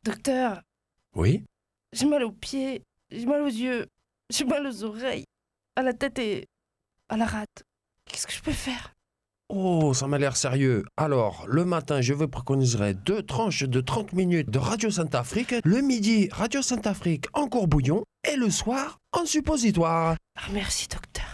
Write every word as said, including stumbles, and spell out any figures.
Docteur, Oui? j'ai mal aux pieds, j'ai mal aux yeux, j'ai mal aux oreilles, à la tête et à la rate. Qu'est-ce que je peux faire? Oh, ça m'a l'air sérieux. Alors, le matin, je vous préconiserai deux tranches de trente minutes de Radio Sainte-Afrique. Le midi, Radio Sainte-Afrique en courbouillon. Et le soir, en suppositoire. Ah, merci, docteur.